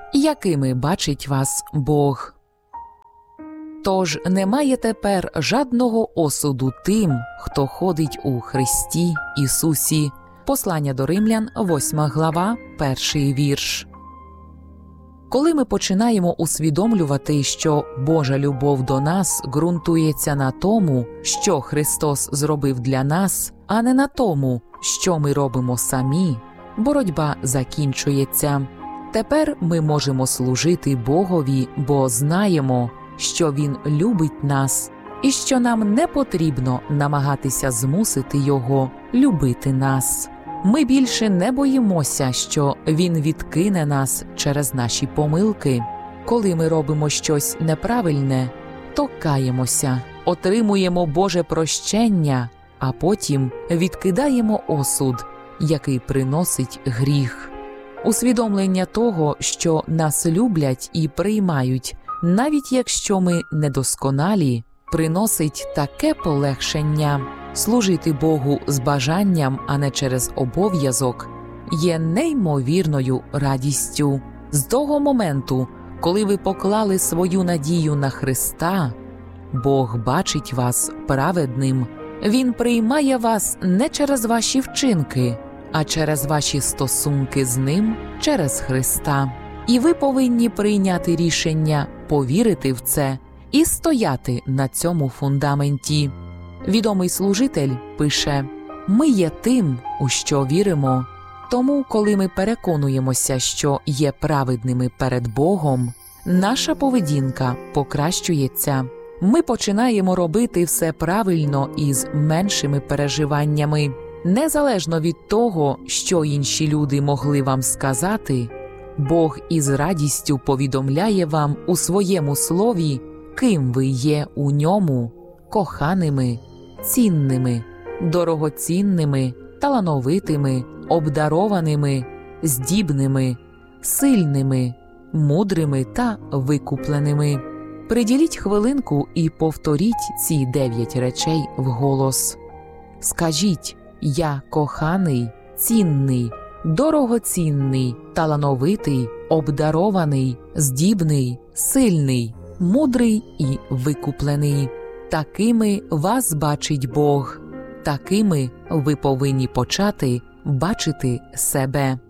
якими бачить вас Бог. Тож немає тепер жадного осуду тим, хто ходить у Христі Ісусі. Послання до Римлян, 8 глава, 1 вірш. Коли ми починаємо усвідомлювати, що Божа любов до нас ґрунтується на тому, що Христос зробив для нас, а не на тому, що ми робимо самі, боротьба закінчується. Тепер ми можемо служити Богові, бо знаємо, що Він любить нас і що нам не потрібно намагатися змусити Його любити нас. Ми більше не боїмося, що Він відкине нас через наші помилки. Коли ми робимо щось неправильне, то каємося, отримуємо Боже прощення, а потім відкидаємо осуд, який приносить гріх. Усвідомлення того, що нас люблять і приймають, навіть якщо ми недосконалі, приносить таке полегшення. Служити Богу з бажанням, а не через обов'язок, є неймовірною радістю. З того моменту, коли ви поклали свою надію на Христа, Бог бачить вас праведним. Він приймає вас не через ваші вчинки, а через ваші стосунки з Ним через Христа. І ви повинні прийняти рішення повірити в це і стояти на цьому фундаменті. Відомий служитель пише: «Ми є тим, у що віримо». Тому, коли ми переконуємося, що є праведними перед Богом, наша поведінка покращується. Ми починаємо робити все правильно і з меншими переживаннями. Незалежно від того, що інші люди могли вам сказати, Бог із радістю повідомляє вам у своєму слові, ким ви є у ньому: коханими, цінними, дорогоцінними, талановитими, обдарованими, здібними, сильними, мудрими та викупленими. Приділіть хвилинку і повторіть ці 9 речей вголос. Скажіть: «Я коханий, цінний, дорогоцінний, талановитий, обдарований, здібний, сильний, мудрий і викуплений». Такими вас бачить Бог. Такими ви повинні почати бачити себе.